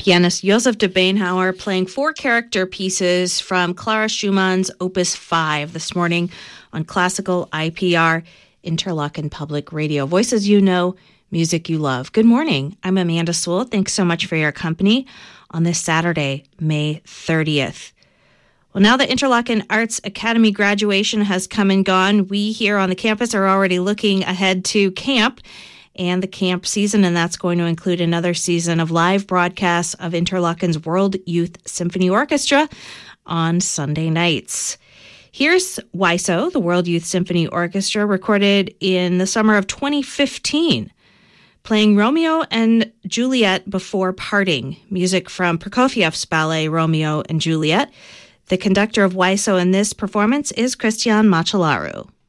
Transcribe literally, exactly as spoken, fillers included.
Pianist Josef de Beenhauer playing four character pieces from Clara Schumann's Opus five this morning on Classical I P R, Interlochen Public Radio. Voices you know, music you love. Good morning. I'm Amanda Sewell. Thanks so much for your company on this Saturday, May thirtieth. Well, now that Interlochen Arts Academy graduation has come and gone, we here on the campus are already looking ahead to camp and the camp season, and that's going to include another season of live broadcasts of Interlochen's World Youth Symphony Orchestra on Sunday nights. Here's W Y S O, the World Youth Symphony Orchestra, recorded in the summer of twenty fifteen, playing Romeo and Juliet Before Parting, music from Prokofiev's ballet Romeo and Juliet. The conductor of W Y S O in this performance is Cristian Machelaru.